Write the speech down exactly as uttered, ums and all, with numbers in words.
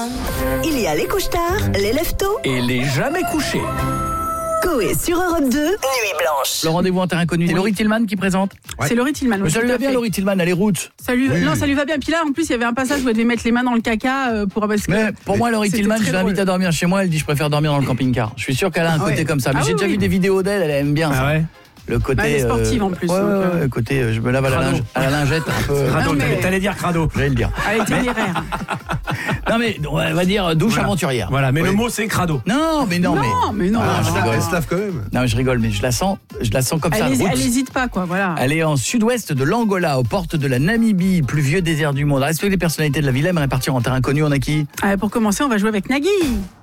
Il y a les couche-tard, les lève-tôt Et les jamais couchés. Coé sur Europe deux, Nuit Blanche. Le rendez-vous en terre inconnue, c'est Laurie Tillman qui présente. Ouais. C'est Laurie Tillman. Mais ça lui va bien, Laurie Tillman, elle est route. Ça lui... Oui. Non, ça lui va bien. Puis là, en plus, il y avait un passage où elle devait mettre les mains dans le caca euh, pour... Parce que Mais pour moi, Laurie Tillman, je l'invite à dormir chez moi, elle dit je préfère dormir dans le camping-car. Je suis sûr qu'elle a un ah côté ouais. comme ça. Mais ah j'ai oui, déjà oui. vu des vidéos d'elle, elle aime bien ça. Ah ouais. Le côté bah, elle est sportive euh, en plus. Ouais, donc, ouais, euh... ouais, côté euh, je me lave à la, linge, à la lingette un peu. Crado, Non, mais- t'allais, t'allais dire crado. J'allais le dire. Elle est téméraire. Non mais on va dire douche Voilà. aventurière. Voilà, mais Oui. le mot c'est crado. Non, mais non, Non, mais mais non. Ah, je non. rigole. Elle se lave quand même. Non, je rigole, mais je la sens, je la sens comme ça. Elle, route. elle hésite pas, quoi, voilà. Elle est en sud-ouest de l'Angola, aux portes de la Namibie, plus vieux désert du monde. Respectez les personnalités de la ville, aimerait partir en terre inconnue, on a qui? Ah, pour commencer, on va jouer avec Nagui.